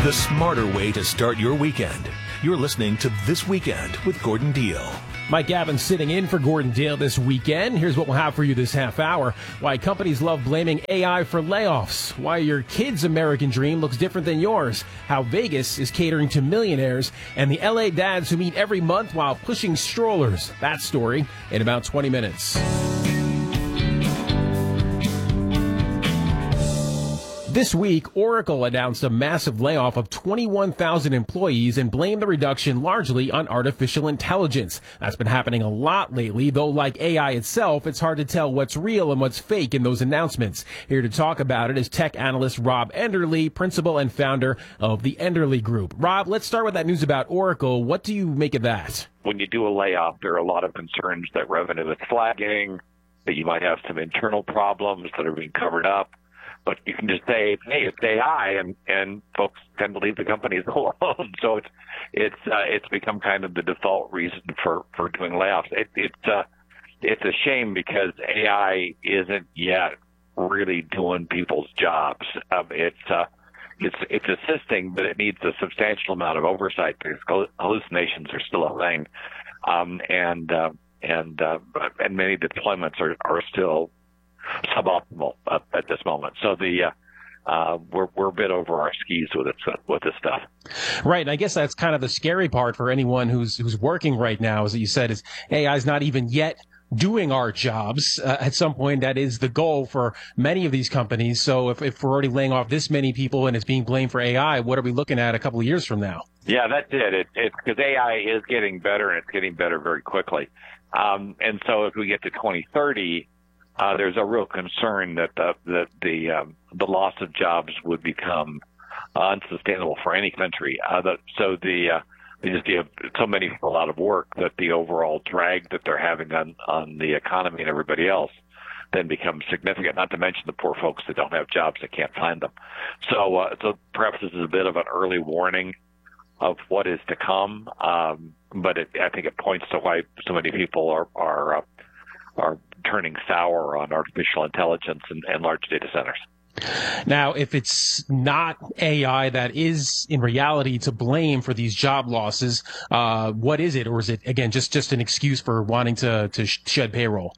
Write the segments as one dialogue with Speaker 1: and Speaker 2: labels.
Speaker 1: The smarter way to start your weekend. You're listening to This Weekend with Gordon Deal.
Speaker 2: Mike Gavin sitting in for Gordon Dale this weekend. Here's what we'll have for you this half hour. Why companies love blaming AI for layoffs. Why your kid's American dream looks different than yours. How Vegas is catering to millionaires. And the LA dads who meet every month while pushing strollers. That story in about 20 minutes. This week, Oracle announced a massive layoff of 21,000 employees and blamed the reduction largely on artificial intelligence. That's been happening a lot lately, though like AI itself, it's hard to tell what's real and what's fake in those announcements. Here to talk about it is tech analyst Rob Enderle, principal and founder of the Enderle Group. Rob, let's start with that news about Oracle. What do you make of that?
Speaker 3: When you do a layoff, there are a lot of concerns that revenue is flagging, that you might have some internal problems that are being covered up. But you can just say, hey, it's AI, and folks tend to leave the companies alone. So it's become kind of the default reason for doing layoffs. It's a shame because AI isn't yet really doing people's jobs. It's assisting, but it needs a substantial amount of oversight because hallucinations are still a thing, and many deployments are still suboptimal at this moment. So we're a bit over our skis with this stuff.
Speaker 2: Right, and I guess that's kind of the scary part for anyone who's working right now, as you said, is AI is not even yet doing our jobs. At some point, that is the goal for many of these companies. So if we're already laying off this many people and it's being blamed for AI, what are we looking at a couple of years from now? Yeah,
Speaker 3: that's it. It's because AI is getting better, and it's getting better very quickly. And so if we get to 2030, there's a real concern that the loss of jobs would become unsustainable for any country. They just have so many people out of work that the overall drag that they're having on the economy and everybody else then becomes significant. Not to mention the poor folks that don't have jobs that can't find them. So perhaps this is a bit of an early warning of what is to come. But I think it points to why so many people are turning sour on artificial intelligence and large data centers.
Speaker 2: Now, if it's not AI that is in reality to blame for these job losses, what is it? Or is it, again, just an excuse for wanting to shed payroll?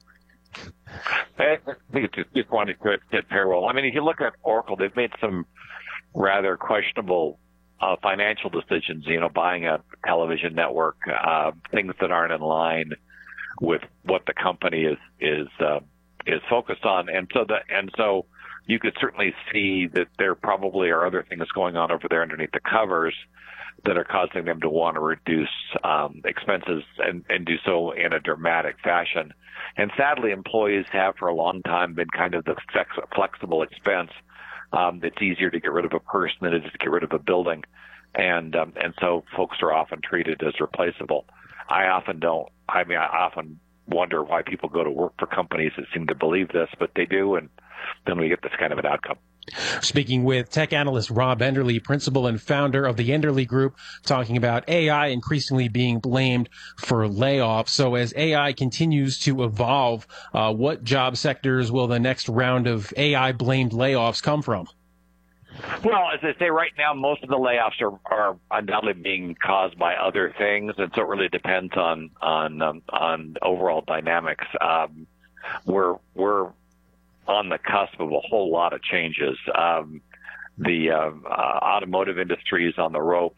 Speaker 3: I think it's just wanting to shed payroll. I mean, if you look at Oracle, they've made some rather questionable financial decisions, buying a television network, things that aren't in line with what the company is focused on, and so you could certainly see that there probably are other things going on over there underneath the covers that are causing them to want to reduce expenses and do so in a dramatic fashion. And sadly, employees have for a long time been kind of the flexible expense. It's easier to get rid of a person than it is to get rid of a building, and so folks are often treated as replaceable. I often wonder why people go to work for companies that seem to believe this, but they do, and then we get this kind of an outcome.
Speaker 2: Speaking with tech analyst Rob Enderle, principal and founder of the Enderle Group, talking about AI increasingly being blamed for layoffs. So as AI continues to evolve, what job sectors will the next round of AI-blamed layoffs come from?
Speaker 3: Well, as I say, right now, most of the layoffs are undoubtedly being caused by other things, and so it really depends on overall dynamics. We're on the cusp of a whole lot of changes. The automotive industry is on the ropes.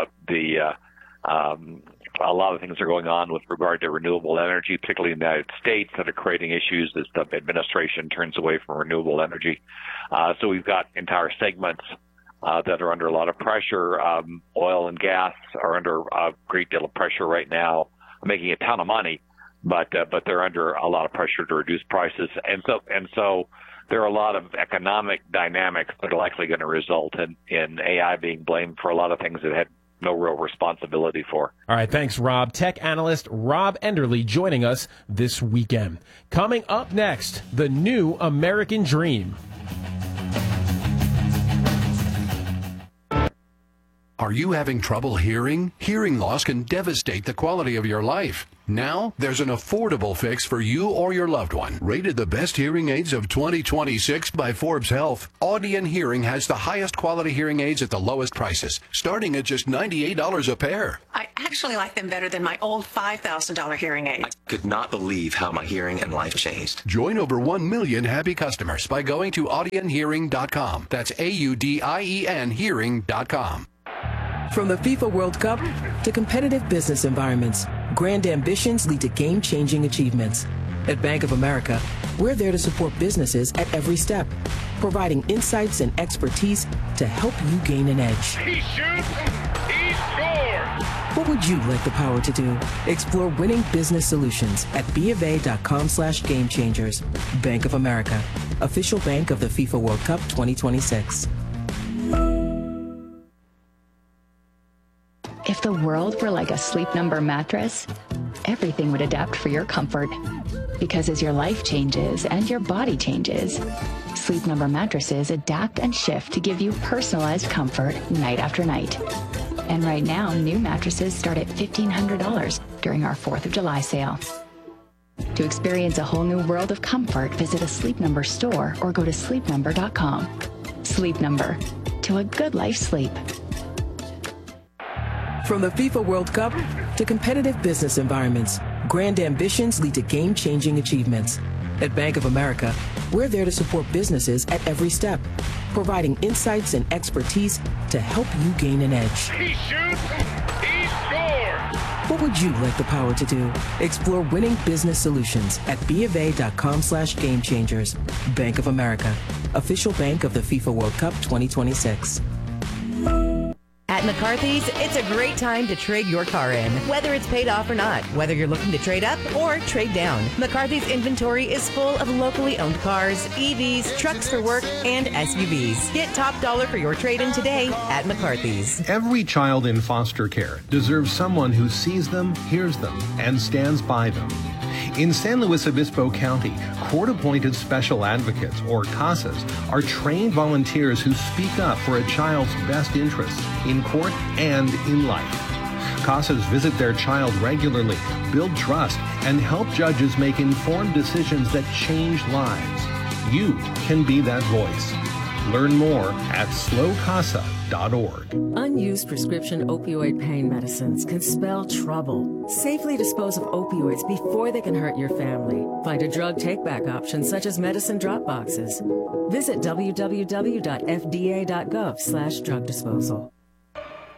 Speaker 3: A lot of things are going on with regard to renewable energy, particularly in the United States, that are creating issues as the administration turns away from renewable energy. So we've got entire segments that are under a lot of pressure. Oil and gas are under a great deal of pressure right now, making a ton of money, but they're under a lot of pressure to reduce prices. And so there are a lot of economic dynamics that are likely going to result in AI being blamed for a lot of things that had no real responsibility for.
Speaker 2: All right, thanks, Rob. Tech analyst Rob Enderle joining us this weekend. Coming up next, the new American dream.
Speaker 4: Are you having trouble hearing? Hearing loss can devastate the quality of your life. Now, there's an affordable fix for you or your loved one. Rated the best hearing aids of 2026 by Forbes Health, Audion Hearing has the highest quality hearing aids at the lowest prices, starting at just $98 a pair.
Speaker 5: I actually like them better than my old $5,000 hearing aid.
Speaker 6: I could not believe how my hearing and life changed.
Speaker 4: Join over 1 million happy customers by going to audionhearing.com. That's AUDIEN hearing.com.
Speaker 7: From the FIFA World Cup to competitive business environments, grand ambitions lead to game-changing achievements. At Bank of America, we're there to support businesses at every step, providing insights and expertise to help you gain an edge.
Speaker 8: He shoots, he scores!
Speaker 7: What would you like the power to do? Explore winning business solutions at BofA.com/gamechangers. Bank of America, official bank of the FIFA World Cup 2026.
Speaker 9: If the world were like a Sleep Number mattress, everything would adapt for your comfort. Because as your life changes and your body changes, Sleep Number mattresses adapt and shift to give you personalized comfort night after night. And right now, new mattresses start at $1,500 during our 4th of July sale. To experience a whole new world of comfort, visit a Sleep Number store or go to sleepnumber.com. Sleep Number. To a good life sleep.
Speaker 7: From the FIFA World Cup to competitive business environments, grand ambitions lead to game-changing achievements. At Bank of America, we're there to support businesses at every step, providing insights and expertise to help you gain an edge.
Speaker 8: He shoots, he scores!
Speaker 7: What would you like the power to do? Explore winning business solutions at BofA.com/gamechangers. Bank of America, official bank of the FIFA World Cup 2026.
Speaker 10: At McCarthy's, it's a great time to trade your car in, whether it's paid off or not, whether you're looking to trade up or trade down. McCarthy's inventory is full of locally owned cars, EVs, trucks for work, and SUVs. Get top dollar for your trade-in today at McCarthy's.
Speaker 11: Every child in foster care deserves someone who sees them, hears them, and stands by them. In San Luis Obispo County, court-appointed special advocates, or CASAs, are trained volunteers who speak up for a child's best interests in court and in life. CASAs visit their child regularly, build trust, and help judges make informed decisions that change lives. You can be that voice. Learn more at slowcasa.org.
Speaker 12: Unused prescription opioid pain medicines can spell trouble. Safely dispose of opioids before they can hurt your family. Find a drug take-back option such as medicine drop boxes. Visit www.fda.gov/drug disposal.